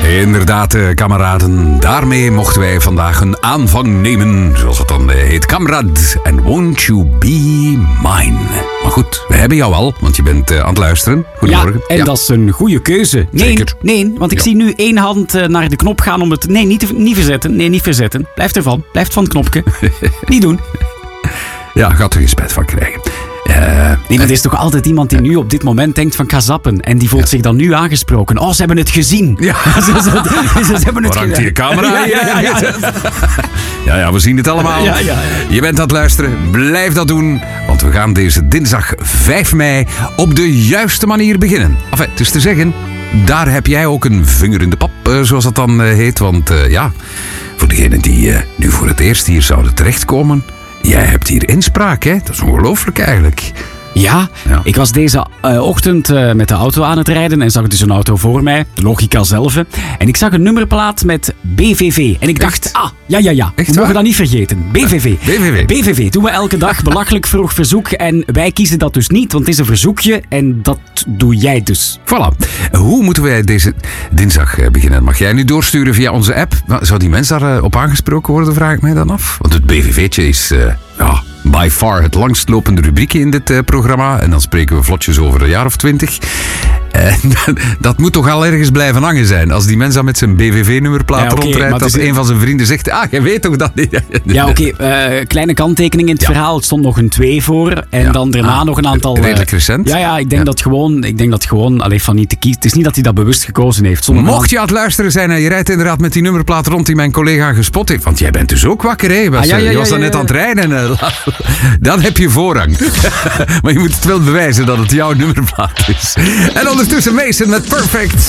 Inderdaad, kameraden. Daarmee mochten wij vandaag een aanvang nemen, zoals het dan heet. Kamrad en Won't You Be Mine. Maar goed, we hebben jou al, want je bent aan het luisteren. Goedemorgen. Ja, en dat is een goede keuze. Nee, want ik zie nu één hand naar de knop gaan om het... Nee, niet verzetten. Nee, niet verzetten. Blijf ervan. Blijf van het knopje. Niet doen. Ja, gaat er geen spijt van krijgen. Nee, maar er is toch altijd iemand die nu op dit moment denkt van ga zappen. En die voelt zich dan nu aangesproken. Oh, ze hebben het gezien. Ja. ze hebben het Waar hangt hier camera? Ja, we zien het allemaal. Ja. Je bent aan het luisteren. Blijf dat doen. Want we gaan deze dinsdag 5 mei op de juiste manier beginnen. Enfin, het is te zeggen, daar heb jij ook een vinger in de pap, zoals dat dan heet. Want voor degenen die nu voor het eerst hier zouden terechtkomen... Jij hebt hier inspraak, hè? Dat is ongelooflijk eigenlijk. Ja, ik was deze ochtend met de auto aan het rijden en zag dus een auto voor mij, de logica zelf. En ik zag een nummerplaat met BVV. En ik dacht, ja, we mogen dat niet vergeten. BVV doen we elke dag, belachelijk vroeg verzoek. En wij kiezen dat dus niet, want het is een verzoekje en dat doe jij dus. Voilà. Hoe moeten wij deze dinsdag beginnen? Mag jij nu doorsturen via onze app? Zou die mens daarop aangesproken worden, vraag ik mij dan af? Want het BVV'tje is... by far het langstlopende rubriekje in dit programma. En dan spreken we vlotjes over een jaar of 20. Dat moet toch al ergens blijven hangen zijn. Als die mens dan met zijn BVV-nummerplaat rondrijdt, dat een van zijn vrienden zegt, jij weet toch dat niet. Ja, kleine kanttekening in het verhaal. Het stond nog een 2 voor. En dan daarna nog een aantal... Redelijk recent. Ja, ik denk dat gewoon van niet te kiezen. Het is niet dat hij dat bewust gekozen heeft. Mocht je aan het luisteren zijn en je rijdt inderdaad met die nummerplaat rond die mijn collega gespot heeft. Want jij bent dus ook wakker, hè? Je was dan net aan het rijden. Dan heb je voorrang. Maar je moet het wel bewijzen dat het jouw nummerplaat is. En ondertussen Mason met Perfect.